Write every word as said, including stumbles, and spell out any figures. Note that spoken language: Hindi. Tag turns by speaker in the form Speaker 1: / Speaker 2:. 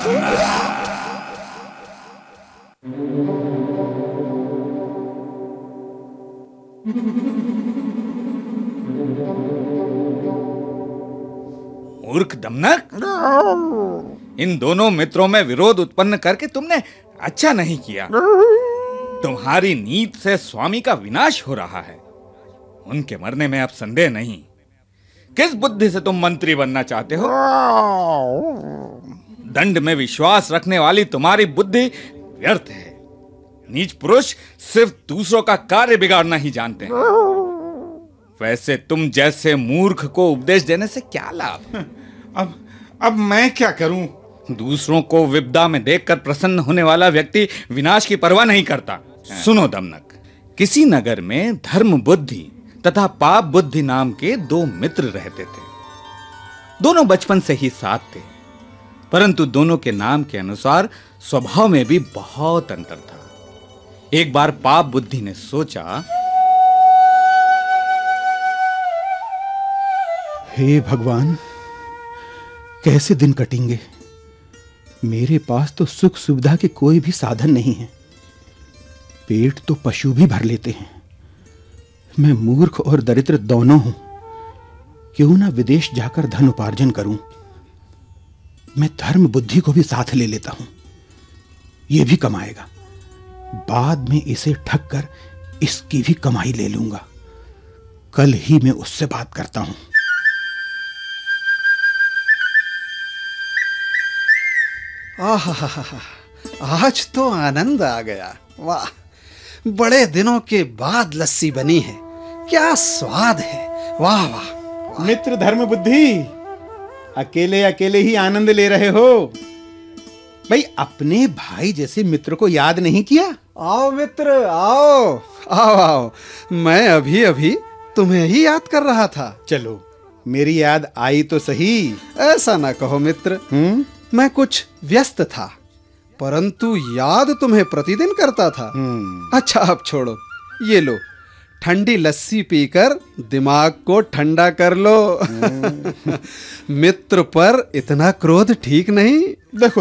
Speaker 1: मूर्ख दमनक, इन दोनों मित्रों में विरोध उत्पन्न करके तुमने अच्छा नहीं किया। तुम्हारी नीति से स्वामी का विनाश हो रहा है। उनके मरने में अब संदेह नहीं। किस बुद्धि से तुम मंत्री बनना चाहते हो? दंड में विश्वास रखने वाली तुम्हारी बुद्धि व्यर्थ है। नीच पुरुष सिर्फ दूसरों का कार्य बिगाड़ना ही जानते हैं। वैसे तुम जैसे मूर्ख को उपदेश देने से क्या लाभ?
Speaker 2: अब अब मैं क्या करूं?
Speaker 1: दूसरों को विपदा में देखकर प्रसन्न होने वाला व्यक्ति विनाश की परवाह नहीं करता। सुनो दमनक, किसी नगर में धर्म बुद्धि तथा पाप बुद्धि नाम के दो मित्र रहते थे। दोनों बचपन से ही साथ थे, परंतु दोनों के नाम के अनुसार स्वभाव में भी बहुत अंतर था। एक बार पाप बुद्धि ने सोचा,
Speaker 3: हे भगवान, कैसे दिन कटेंगे? मेरे पास तो सुख सुविधा के कोई भी साधन नहीं है। पेट तो पशु भी भर लेते हैं। मैं मूर्ख और दरिद्र दोनों हूं। क्यों ना विदेश जाकर धन उपार्जन करूं। मैं धर्म बुद्धि को भी साथ ले लेता हूं। यह भी कमाएगा। बाद में इसे ठग कर इसकी भी कमाई ले लूंगा। कल ही मैं उससे बात करता हूं।
Speaker 4: आहा, आज तो आनंद आ गया। वाह, बड़े दिनों के बाद लस्सी बनी है। क्या स्वाद है। वाह वाह।
Speaker 3: मित्र धर्म बुद्धि, अकेले अकेले ही आनंद ले रहे हो? भाई, अपने भाई जैसे मित्र को याद नहीं किया?
Speaker 4: आओ मित्र, आओ आओ आओ। मैं अभी अभी तुम्हें ही याद कर रहा था।
Speaker 3: चलो, मेरी याद आई तो सही।
Speaker 4: ऐसा ना कहो मित्र।
Speaker 3: हम्म
Speaker 4: मैं कुछ व्यस्त था, परंतु याद तुम्हें प्रतिदिन करता था। अच्छा, अब छोड़ो। ये लो, ठंडी लस्सी पीकर दिमाग को ठंडा कर लो। मित्र पर इतना क्रोध ठीक नहीं।
Speaker 3: देखो